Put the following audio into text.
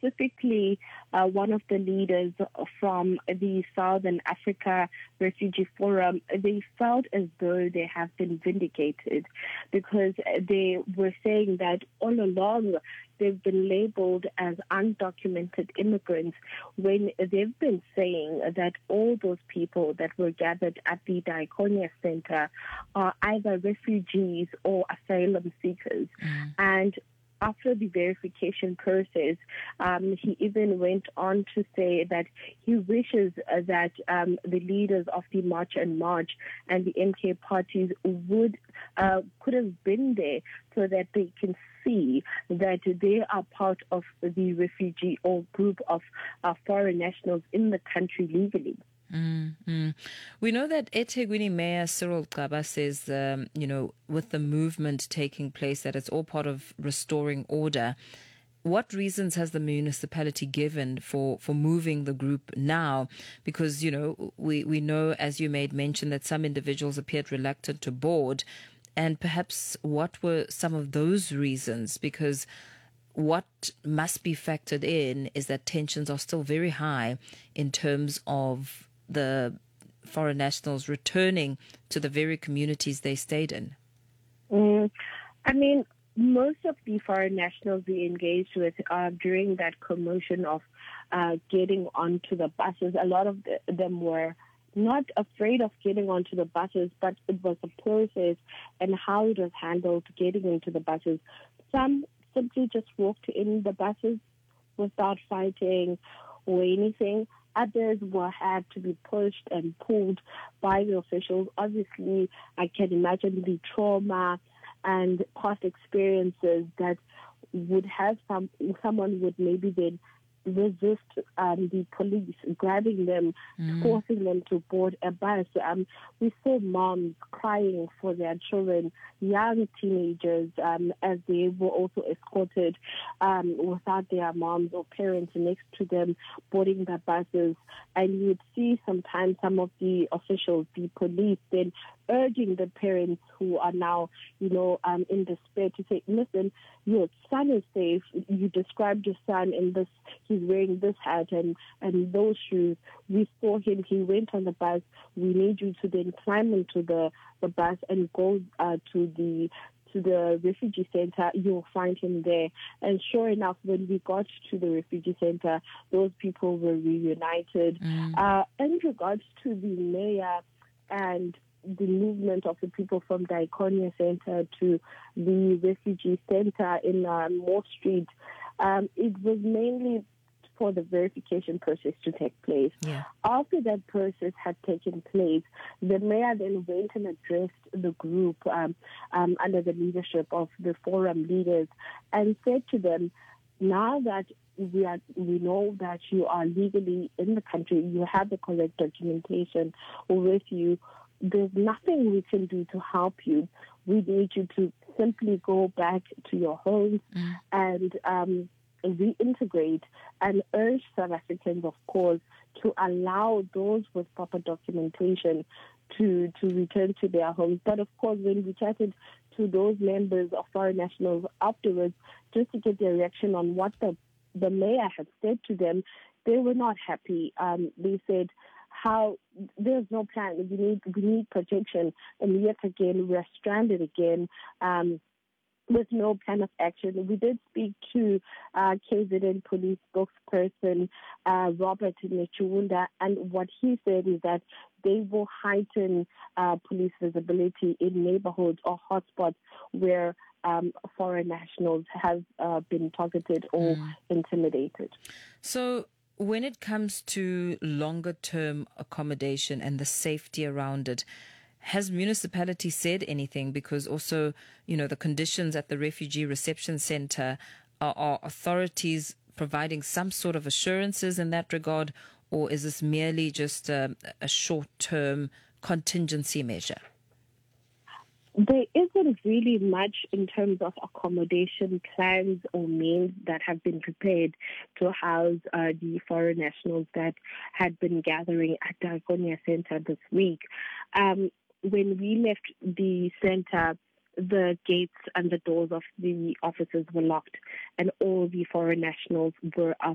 specifically one of the leaders from the Southern Africa Refugee Forum, they felt as though they have been vindicated because they were saying that all along they've been labeled as undocumented immigrants when they've been saying that all those people that were gathered at the Diakonia Center are either refugees or asylum seekers. And after the verification process, he even went on to say that he wishes that the leaders of the March and March and the MK parties could have been there so that they can see that they are part of the refugee or group of foreign nationals in the country legally. We know that eThekwini Mayor Cyril Xaba says, with the movement taking place, that it's all part of restoring order. What reasons has the municipality given for moving the group now? Because, we know, as you made mention, that some individuals appeared reluctant to board. And perhaps what were some of those reasons? Because what must be factored in is that tensions are still very high in terms of the foreign nationals returning to the very communities they stayed in. Most of the foreign nationals we engaged with during that commotion of getting onto the buses, a lot of them were not afraid of getting onto the buses, but it was the process and how it was handled getting into the buses. Some simply just walked in the buses without fighting or anything. Others had to be pushed and pulled by the officials. Obviously, I can imagine the trauma and past experiences that would have someone would maybe then resist the police grabbing them, forcing them to board a bus. We saw moms crying for their children, young teenagers, as they were also escorted without their moms or parents next to them boarding the buses. And you would see sometimes some of the officials, the police, then urging the parents who are now, in despair to say, listen, your son is safe. You described your son in this, he's wearing this hat and those shoes. We saw him, he went on the bus. We need you to then climb into the bus and go to the refugee center. You'll find him there. And sure enough, when we got to the refugee center, those people were reunited. In regards to the mayor and the movement of the people from Diakonia Center to the refugee center in Moore Street, it was mainly for the verification process to take place. After that process had taken place, the mayor then went and addressed the group under the leadership of the forum leaders and said to them, now that we know that you are legally in the country, you have the correct documentation with you, there's nothing we can do to help you. We need you to simply go back to your homes and reintegrate, and urge South Africans, of course, to allow those with proper documentation to return to their homes. But of course, when we chatted to those members of foreign nationals afterwards, just to get their reaction on what the mayor had said to them, they were not happy. They said, how there's no plan. We need protection, and yet again we're stranded again with no plan of action. We did speak to KZN police spokesperson Robert Nechunda, and what he said is that they will heighten police visibility in neighborhoods or hotspots where foreign nationals have been targeted or intimidated. So when it comes to longer term accommodation and the safety around it, has municipality said anything? Because also, the conditions at the refugee reception center, are authorities providing some sort of assurances in that regard, or is this merely just a short-term contingency measure? There isn't really much in terms of accommodation plans or means that have been prepared to house the foreign nationals that had been gathering at Diakonia Center this week. When we left the center, the gates and the doors of the offices were locked and all the foreign nationals were